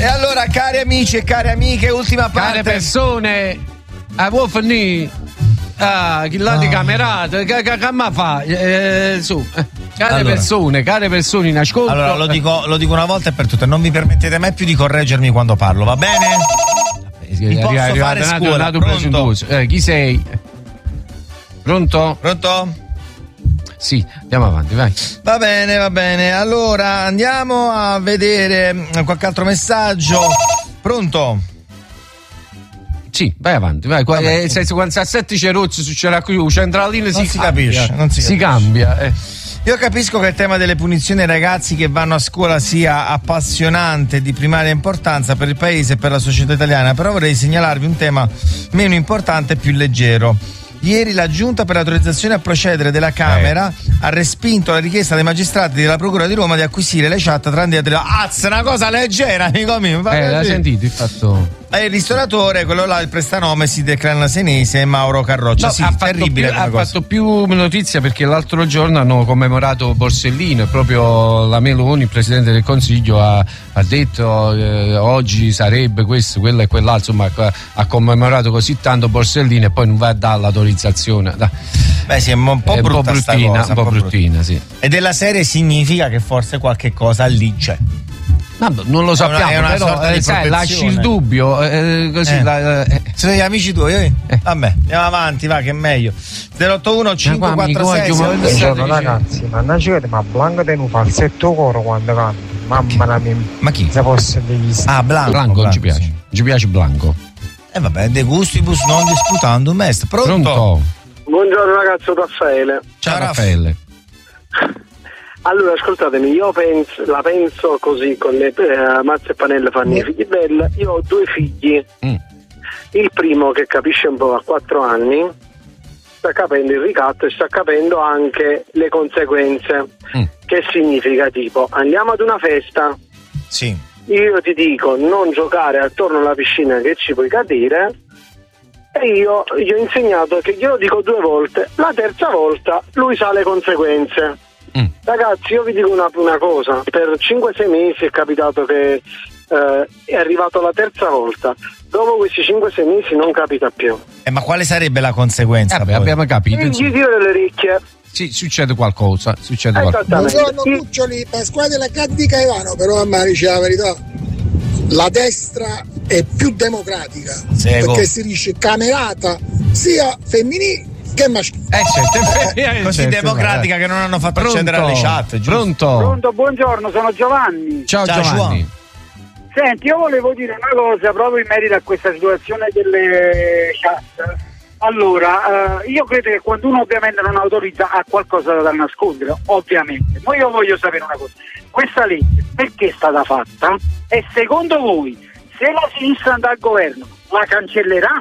E allora, cari amici e cari amiche, ultima parte. Care persone, vuoi finire? Chi l'ha di camerata? Che mi fa? Su. Care persone in ascolto. Allora, lo dico una volta e per tutte, non vi permettete mai più di correggermi quando parlo, va bene? Vi posso fare scuola. Pronto? Chi sei? Pronto? Pronto? Sì, andiamo avanti, vai. Va bene. Allora, andiamo a vedere qualche altro messaggio. Pronto? Sì, vai avanti, vai. Senso, quando a 7 c'è Rozzi succederà qui, centralino si capisce. Non si cambia. Io capisco che il tema delle punizioni ai ragazzi che vanno a scuola sia appassionante e di primaria importanza per il paese e per la società italiana, però vorrei segnalarvi un tema meno importante e più leggero. Ieri la Giunta per l'autorizzazione a procedere della Camera ha respinto la richiesta dei magistrati della Procura di Roma di acquisire le chat tra una cosa leggera, amico mio. L'ha sentito il fatto. Il ristoratore, quello là, il prestanome si declara senese, Mauro Carroccia. No, sì, terribile. Ha fatto più notizia perché l'altro giorno hanno commemorato Borsellino e proprio la Meloni, il Presidente del Consiglio, ha detto oggi sarebbe questo, quello e quell'altro, insomma ha commemorato così tanto Borsellino e poi non va a dare l'autorizzazione. Beh sì, è un po' bruttina, un po' bruttina, sì. E della serie significa che forse qualche cosa lì c'è. Non lo sappiamo, però sai, lasci il dubbio così. Sono gli amici tuoi? Vabbè, andiamo avanti, va, che è meglio. 081 546. Buongiorno ragazzi, ma Blanco te un falsetto coro quando canti. Mamma mia. Ma chi? Se posso Blanco ci piace. Ci piace Blanco. Vabbè, de gustibus non disputando un mest. Pronto? Buongiorno ragazzo, Raffaele. Ciao Raffaele. Allora, ascoltatemi, io la penso così, con le mazze e panelle fanno i figli belli. Io ho 2 figli. Il primo, che capisce un po', a 4 anni, sta capendo il ricatto e sta capendo anche le conseguenze. Che significa, tipo, andiamo ad una festa. Sì. Io ti dico non giocare attorno alla piscina che ci puoi cadere, e io gli ho insegnato che glielo dico 2 volte, la terza volta lui sa le conseguenze. Ragazzi, io vi dico una cosa, per 5-6 mesi è capitato che è arrivato la terza volta, dopo questi 5-6 mesi non capita più. Ma quale sarebbe la conseguenza? Abbiamo capito. Gli tiro delle orecchie. Sì, succede qualcosa. Buongiorno Cuccioli, Pasquale della Caddi Caivano, però a me dice la verità, la destra è più democratica, perché si dice camerata sia femminile che maschile. Così democratica che non hanno fatto accedere alle chat. Pronto, buongiorno, sono Giovanni. Ciao Giovanni. Senti, io volevo dire una cosa proprio in merito a questa situazione delle chat. Allora, io credo che quando uno ovviamente non autorizza ha qualcosa da nascondere, ovviamente. Ma io voglio sapere una cosa. Questa legge perché è stata fatta? E secondo voi, se la sinistra andrà al governo, la cancellerà?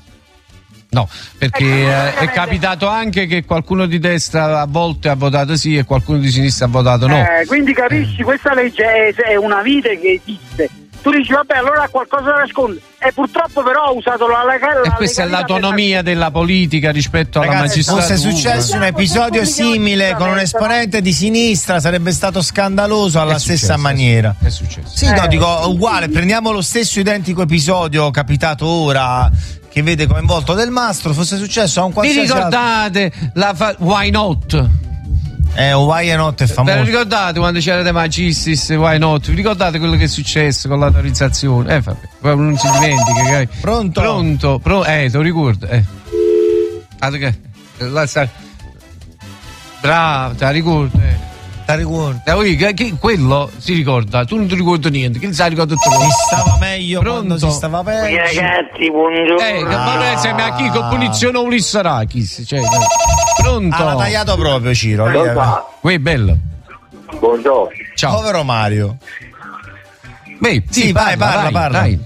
No, perché è capitato anche che qualcuno di destra a volte ha votato sì e qualcuno di sinistra ha votato no. Quindi capisci, questa legge è una vite che esiste. Tu dici vabbè, allora ha qualcosa da nascondere, e purtroppo però ha usato la e questa è l'autonomia della politica rispetto alla magistratura. Fosse successo un episodio simile con un esponente di sinistra sarebbe stato scandaloso alla stessa maniera. È successo. Sì, no, dico uguale, prendiamo lo stesso identico episodio capitato ora che vede coinvolto Del Mastro, fosse successo a un qualsiasi Vi ricordate Why Not? Why Not è famoso. Ve lo ricordate quando c'era De Magistris, Why Not? Vi ricordate quello che è successo con l'autorizzazione? Vabbè, non si dimentica. Pronto? Te lo ricordo. Bravo, te la ricordo. Quello si ricorda, tu non ti ricordi niente, chi sa ricorda tutto. Si stava meglio quando si stava peggio. Ragazzi, buongiorno. Ma chi con punizione Ulisse Rachis? Pronto? L'ha tagliato proprio Ciro. Qui bello. Buongiorno. Ciao. Povero Mario. Beh, sì, parla. Dai.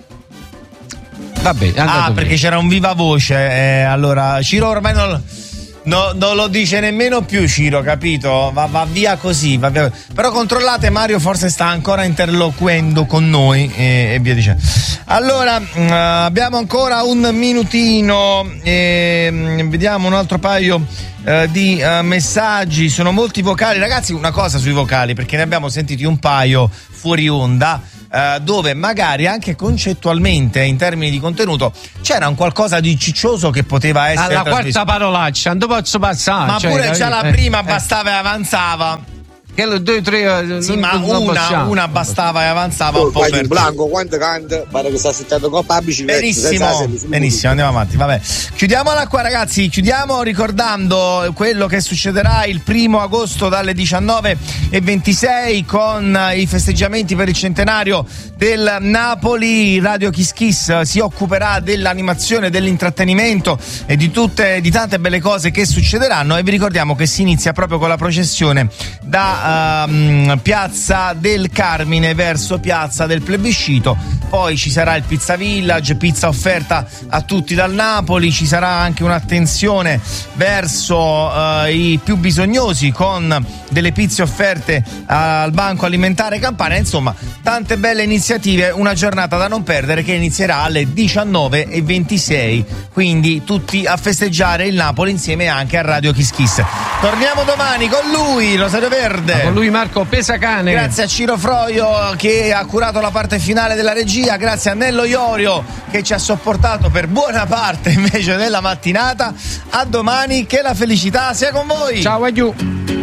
Vabbè, perché c'era un viva voce, allora Ciro ormai non lo dice nemmeno più Ciro, capito? Va via così, Però controllate, Mario forse sta ancora interloquendo con noi e via dicendo. Allora, abbiamo ancora un minutino, vediamo un altro paio di messaggi. Sono molti vocali, ragazzi. Una cosa sui vocali, perché ne abbiamo sentiti un paio fuori onda. dove magari anche concettualmente in termini di contenuto c'era un qualcosa di ciccioso che poteva essere alla quarta parolaccia non posso passare, ma pure già la prima bastava e avanzava. Che le 2-3 sì, ma una bastava e avanzava un po' per Blanco quando canta pare che sta aspettando coppa benissimo, andiamo avanti, vabbè. Chiudiamola qua ragazzi, chiudiamo ricordando quello che succederà il 1° agosto dalle 19:26 con i festeggiamenti per il centenario del Napoli. Radio Kiss Kiss si occuperà dell'animazione, dell'intrattenimento e di tante belle cose che succederanno, e vi ricordiamo che si inizia proprio con la processione da Piazza del Carmine verso Piazza del Plebiscito. Poi ci sarà il Pizza Village, pizza offerta a tutti dal Napoli, ci sarà anche un'attenzione verso i più bisognosi con delle pizze offerte al Banco Alimentare Campania. Insomma, tante belle iniziative, una giornata da non perdere che inizierà alle 19:26, quindi tutti a festeggiare il Napoli insieme anche a Radio Kiss Kiss. Torniamo domani con lui, Rosario Verde. Con lui Marco Pesacane. Grazie a Ciro Froio che ha curato la parte finale della regia, grazie a Nello Iorio che ci ha sopportato per buona parte invece della mattinata. A domani, che la felicità sia con voi. Ciao, adieu.